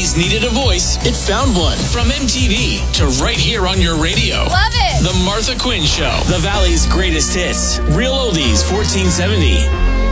always needed a voice, it found one. From MTV to right here on your radio. Love it. The Martha Quinn Show. The Valley's greatest hits. Real Oldies 1470.